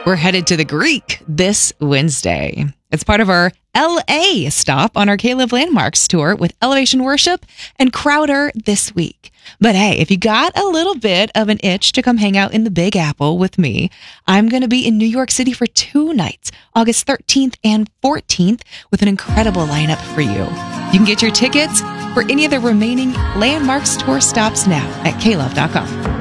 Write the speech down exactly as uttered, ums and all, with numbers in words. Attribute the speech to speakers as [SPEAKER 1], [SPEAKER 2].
[SPEAKER 1] We're headed to the Greek this Wednesday. It's part of our L A stop on our K-Live Landmarks tour with Elevation Worship and Crowder this week. But hey, if you got a little bit of an itch to come hang out in the Big Apple with me, I'm going to be in New York City for two nights, August thirteenth and fourteenth, with an incredible lineup for you. You can get your tickets for any of the remaining Landmarks tour stops now at K Love dot com.